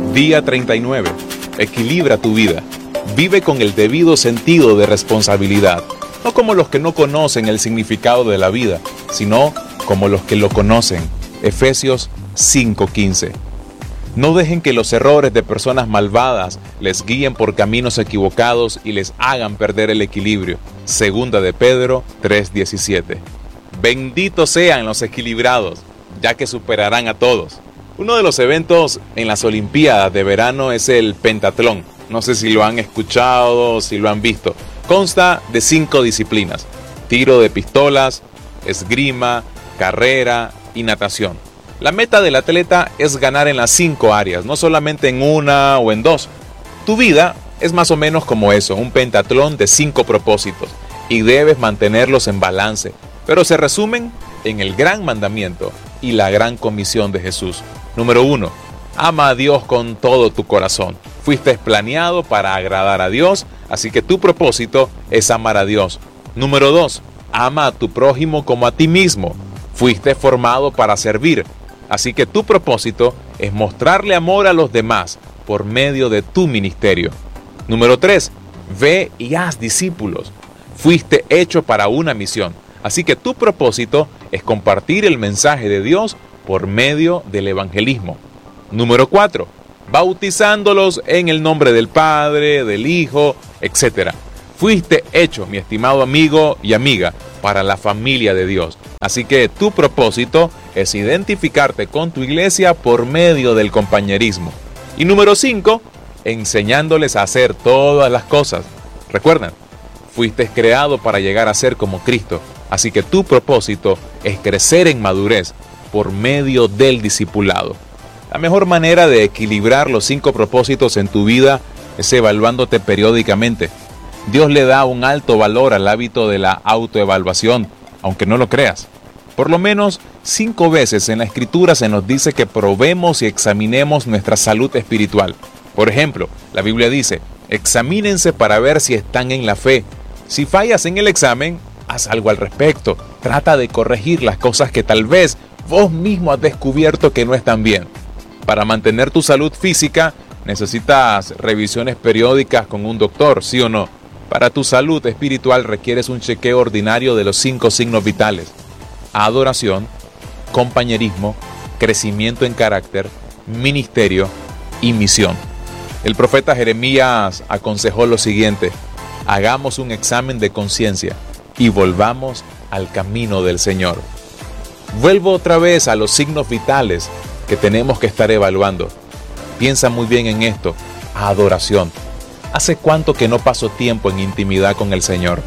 Día 39. Equilibra tu vida. Vive con el debido sentido de responsabilidad, no como los que no conocen el significado de la vida, sino como los que lo conocen. Efesios 5:15. No dejen que los errores de personas malvadas les guíen por caminos equivocados y les hagan perder el equilibrio. Segunda de Pedro 3:17. Benditos sean los equilibrados, ya que superarán a todos. Uno de los eventos en las Olimpiadas de verano es el pentatlón. No sé si lo han escuchado, si lo han visto. Consta de 5 disciplinas: tiro de pistolas, esgrima, carrera y natación. La meta del atleta es ganar en las 5 áreas, no solamente en una o en 2. Tu vida es más o menos como eso, un pentatlón de 5 propósitos, y debes mantenerlos en balance, pero se resumen en el gran mandamiento y la gran comisión de Jesús. Número 1. Ama a Dios con todo tu corazón. Fuiste planeado para agradar a Dios, así que tu propósito es amar a Dios. Número 2. Ama a tu prójimo como a ti mismo. Fuiste formado para servir, así que tu propósito es mostrarle amor a los demás por medio de tu ministerio. Número 3. Ve y haz discípulos. Fuiste hecho para una misión, así que tu propósito es compartir el mensaje de Dios por medio del evangelismo. Número 4. Bautizándolos en el nombre del Padre, del Hijo, etc. Fuiste hecho, mi estimado amigo y amiga, para la familia de Dios. Así que tu propósito es identificarte con tu iglesia por medio del compañerismo. Y número 5, enseñándoles a hacer todas las cosas. Recuerden, fuiste creado para llegar a ser como Cristo. Así que tu propósito es crecer en madurez por medio del discipulado. La mejor manera de equilibrar los 5 propósitos en tu vida es evaluándote periódicamente. Dios le da un alto valor al hábito de la autoevaluación, aunque no lo creas. Por lo menos 5 veces en la Escritura se nos dice que probemos y examinemos nuestra salud espiritual. Por ejemplo, la Biblia dice: examínense para ver si están en la fe. Si fallas en el examen, haz algo al respecto. Trata de corregir las cosas que tal vez vos mismo has descubierto que no están bien. Para mantener tu salud física, necesitas revisiones periódicas con un doctor, ¿sí o no? Para tu salud espiritual requieres un chequeo ordinario de los 5 signos vitales: adoración, compañerismo, crecimiento en carácter, ministerio y misión. El profeta Jeremías aconsejó lo siguiente: hagamos un examen de conciencia y volvamos al camino del Señor. Vuelvo otra vez a los signos vitales que tenemos que estar evaluando. Piensa muy bien en esto: adoración. ¿Hace cuánto que no paso tiempo en intimidad con el Señor?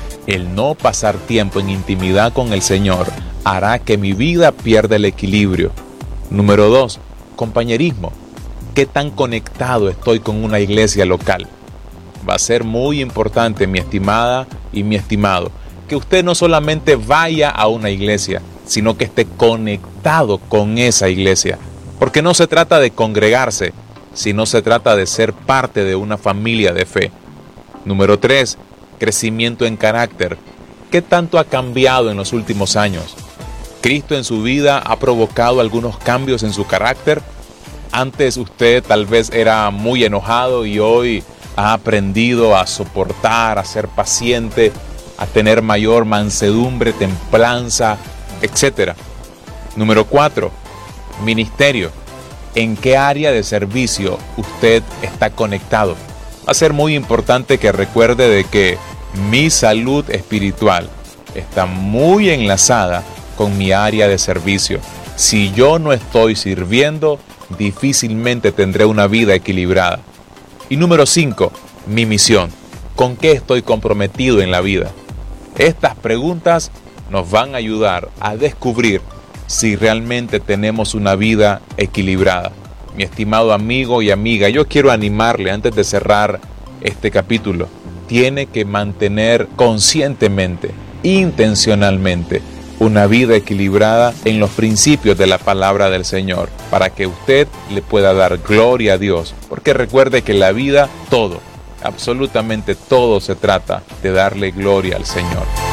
El no pasar tiempo en intimidad con el Señor hará que mi vida pierda el equilibrio. Número 2, compañerismo. ¿Qué tan conectado estoy con una iglesia local? Va a ser muy importante, mi estimada y mi estimado, que usted no solamente vaya a una iglesia, sino que esté conectado con esa iglesia. Porque no se trata de congregarse, sino se trata de ser parte de una familia de fe. Número 3, crecimiento en carácter. ¿Qué tanto ha cambiado en los últimos años? ¿Cristo en su vida ha provocado algunos cambios en su carácter? Antes usted tal vez era muy enojado y hoy ha aprendido a soportar, a ser paciente, a tener mayor mansedumbre, templanza, etc. Número 4, ministerio. ¿En qué área de servicio usted está conectado? Va a ser muy importante que recuerde de que mi salud espiritual está muy enlazada con mi área de servicio. Si yo no estoy sirviendo, difícilmente tendré una vida equilibrada. Y número 5, mi misión. ¿Con qué estoy comprometido en la vida? Estas preguntas nos van a ayudar a descubrir si realmente tenemos una vida equilibrada. Mi estimado amigo y amiga, yo quiero animarle antes de cerrar este capítulo. Tiene que mantener conscientemente, intencionalmente, una vida equilibrada en los principios de la palabra del Señor, para que usted le pueda dar gloria a Dios. Porque recuerde que la vida, todo, absolutamente todo se trata de darle gloria al Señor.